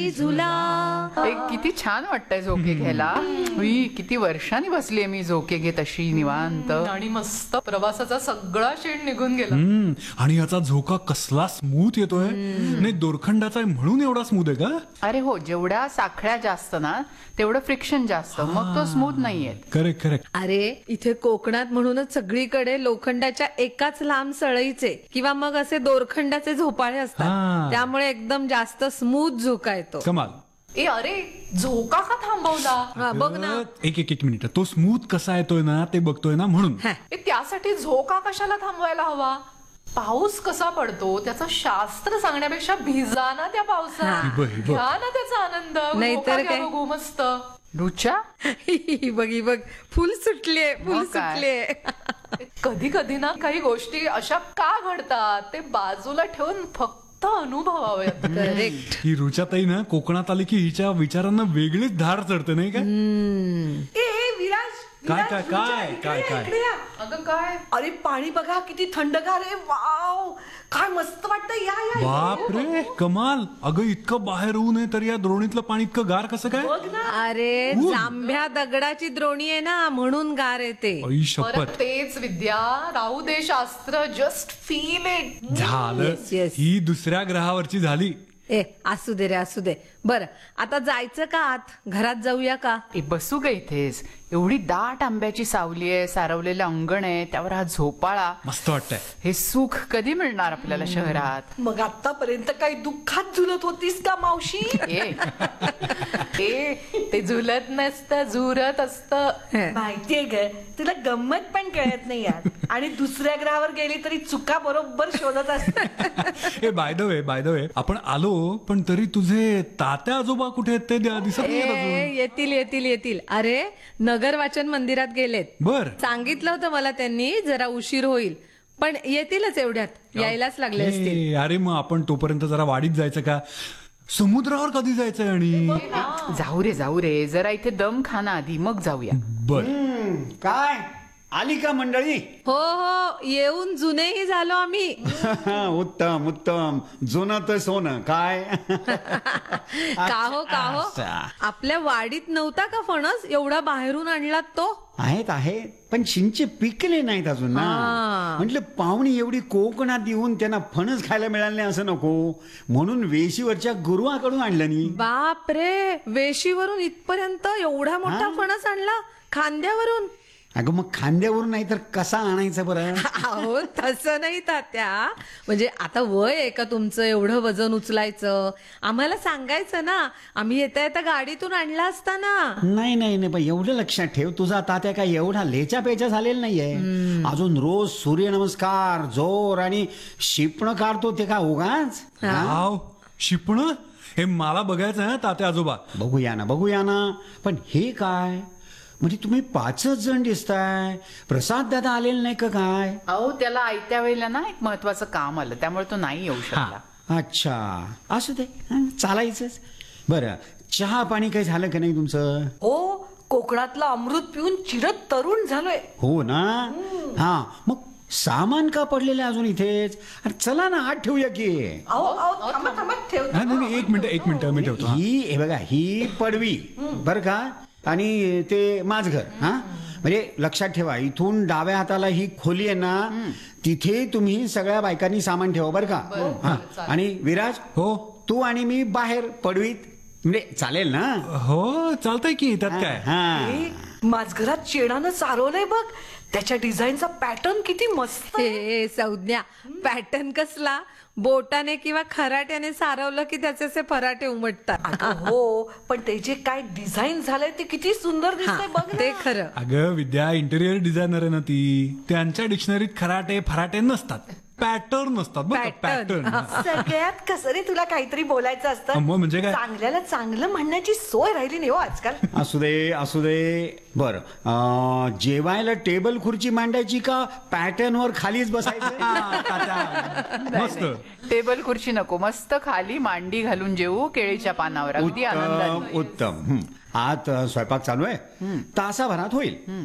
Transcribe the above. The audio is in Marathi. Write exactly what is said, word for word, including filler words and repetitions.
झुलती झुला. एक किती छान वाटतंय झोके घ्यायला. उई, किती वर्षांनी बसलीये मी झोके घेत अशी निवांत. आणि मस्त प्रवासाचा सगळा शेण निघून गेला. हम्म, आणि याचा झोका कसला स्मूथ येतोय. नाही दोरखंडाचा आहे म्हणून एवढा स्मूथ आहे का? अरे हो, जेवढ्या साखळ्या जास्त ना तेवढं फ्रिक्शन जास्त, मग तो स्मूथ नाहीये. Correct correct. अरे इथे कोकणात म्हणूनच सगळीकडे लोखंडाच्या एकाच लांब सळईचे किंवा मग असे दोरखंडाचे झोपाळे हा. असतात, त्यामुळे एकदम जास्त स्मूथ झोका येतो. कमाल. ए अरे झोका का थांबवला? हा, बघ ना. अगं, एक एक एक मिनिट. तो स्मूथ कसा येतोय ना ते बघतोय ना म्हणून. हा. ए, त्यासाठी झोका कशाला थांबवायला हवा? पाऊस कसा पडतो त्याचं शास्त्र सांगण्यापेक्षा भिजा ना त्या पावसात. हा. हि बघ, हि बघ. घ्या ना त्याचा आनंद. नाहीतर झोका घ्या काय? बघू मस्त. रुचा, ही बघ ही बघ फुल सुटलीये फुल मग काय? सुटलीये. कधी कधी ना काही गोष्टी अशा का घडतात ते बाजूला ठेवून फक्त अनुभवावेत. करेक्ट. ही रुचाताई ना कोकणात आली की हिच्या विचारांना वेगळीच धार चढते नाही का? ए विराज, काय विराज, काय तुमच्या काय इकडे काय या, काय इकडे या. अगं काय? अरे पाणी बघा किती थंडगार आहे. वाव, काय मस्त वाटतं. या या बाप रे कमाल. अगं इतकं बाहेर ऊन आहे तर या द्रोणीतलं पाणी इतकं गार कसं काय? बघ ना. अरे ऊन. जांभ्या दगडाची द्रोणी आहे ना म्हणून गार येते. आई शपथ. परत तेच विद्या. राहू दे शास्त्र. Just feel it. झालं. Yes, yes. ही दुसऱ्या ग्रहावरची झाली. ए असू दे रे असू दे. बरं आता जायचं का आत? घरात जाऊया का? ए, बसू का इथेच? एवढी दाट आंब्याची सावली आहे, सारवलेलं अंगण आहे, त्यावर हा झोपाळा. मस्त वाटतंय. हे सुख कधी मिळणार आपल्याला शहरात? मग आतापर्यंत काही दुःखात झुलत होतीस का मावशी? ए, ए ते झुलत नसतं, झुरत असतं. माहितीये ग, तुला गंमत पण कळत नाही यार. आणि दुसऱ्या ग्रहावर गेली तरी चुका बरोबर शोधत असत. ए by the way by the way आपण आलो पण तरी तुझे तात्या आजोबा कुठे आहेत ते द्या- दिसत नाही ए, अजून. येतील येतील येतील. अरे नगर वाचन मंदिरात गेलेत. बर. सांगितलं होतं मला त्यांनी जरा उशीर होईल, पण येतीलच एवढ्यात. यायलाच लागले असतील. ए, अरे मग आपण तोपर्यंत जरा वाडीत जायचं का? समुद्रावर कधी जायचंय? आणि जाऊ रे जाऊ रे, जरा इथे दम खाना आधी, मग जाऊया. बर. काय आली का मंडळी? हो हो येऊन जुनेही झालो आम्ही. उत्तम उत्तम. जुनं तर सोनं. काय का हो का हो अच्छा. आपल्या वाडीत नव्हता का फणस? एवढा बाहेरून आणलात तो? आहेत आहेत पण चिंचे पिकले नाहीत अजून ना. हा. म्हटलं पाहुणी एवढी कोकणात येऊन त्यांना फणस खायला मिळालं नाही असं नको, म्हणून वेशीवरच्या गुरुवाकडून आणलं नी. बाप रे, वेशीवरून इथपर्यंत एवढा मोठा हा. फणस आणला खांद्यावरून? अगं मग खांद्यावरून नाही तर कसा आणायचा बरं? अहो तसं नाही तात्या. म्हणजे आता वय आहे का तुमचं एवढं वजन उचलायचं? आम्हाला सांगायचं ना, आम्ही येता येता गाडीतून आणला असता ना. नाही नाही नाही पण एवढं लक्षात ठेव, तुझा तात्या काय एवढा लेचा पेचा झालेला नाहीये. अजून रोज सूर्यनमस्कार, जोर आणि शिपण काढतो ते का उगाच? वाव, शिपण हे मला बघायचं आहे तात्या आजोबा. बघूया ना बघूया ना. पण हे काय म्हणजे तुम्ही पाचच जण दिसताय? प्रसाद दादा आलेला नाही का काय? अहो त्याला आयत्या वेळेला ना एक महत्वाचं काम आलं, त्यामुळे तो नाही येऊ शकला. अच्छा असू दे, हं, चालायचंच. बरं चहा पाणी काही झालं का नाही तुमचं? हो, कोकणातलं अमृत पिऊन चिरत तरुण झालोय. हो ना. हा मग सामान का पडलेलं आहे अजून इथेच? अरे चला ना आत ठेवूया की. अहो अहो थांबा थांबा ठेव. हा, नाही नाही, एक मिनिट एक मिनिट मी ठेवतो. हा. ही हे बघा ही पडवी बर का, आणि ते माझघर. हा म्हणजे लक्षात ठेवा, इथून डाव्या हाताला ही खोली आहे ना, तिथे तुम्ही सगळ्या बायकांनी सामान ठेवा बर का. हा. आणि विराज, हो तू आणि मी बाहेर पडवीत, म्हणजे चालेल ना? हो चालतंय की, त्यात काय. हा ए, माझघरात शेणानं सारवलंय बघ. त्याच्या डिझाईनचा पॅटर्न किती मस्त आहे. हे संज्ञा, पॅटर्न कसला? बोटाने किंवा खराट्याने सारवलं की त्याचे असे फराटे उमटतात. अगं हो, पण ते जे काय डिझाईन झालंय ते किती सुंदर दिसतंय बघ ना. ते खरं. अगं विद्या इंटेरियर डिझायनर आहे ना ती. त्यांच्या डिक्शनरीत खराटे फराटे नसतात, पॅटर्न नसतात बघ. Pattern. पॅटर्न. सगळ्यात कसं रे तुला काहीतरी बोलायचं असतं. मग म्हणजे काय? चांगल्याला चांगलं म्हणण्याची सोय राहिली नाही हो आजकाल. असू दे असू दे. बर जेवायला टेबल खुर्ची मांडायची का पॅटर्न वर खालीच बसायचं? मस्त. टेबल खुर्ची नको, मस्त खाली मांडी घालून जेवू केळीच्या पानावर, अगदी उत्तम आनंदाने. उत्तम. हं. आत अ, स्वयंपाक चालू आहे, तासाभरात होईल.